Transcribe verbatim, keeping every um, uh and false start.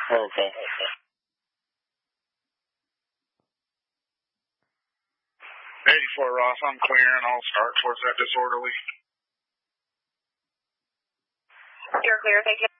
Okay. eighty-four Ross, I'm clearing. I'll start towards that disorderly. You're clear, thank you.